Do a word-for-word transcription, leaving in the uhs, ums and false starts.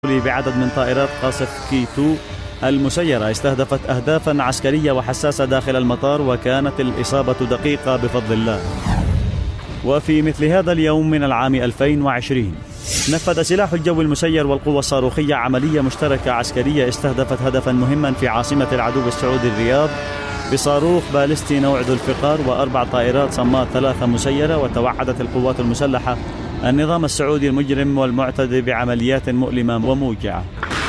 بعدد من طائرات قاصف كي اثنين المسيرة استهدفت أهدافا عسكرية وحساسة داخل المطار، وكانت الإصابة دقيقة بفضل الله. وفي مثل هذا اليوم من العام ألفين وعشرين نفذ سلاح الجو المسير والقوة الصاروخية عملية مشتركة عسكرية استهدفت هدفا مهما في عاصمة العدو السعودي الرياض بصاروخ باليستي نوع ذو الفقار وأربع طائرات صمات ثلاثة مسيرة. وتوعدت القوات المسلحة النظام السعودي المجرم والمعتدي بعمليات مؤلمة وموجعة.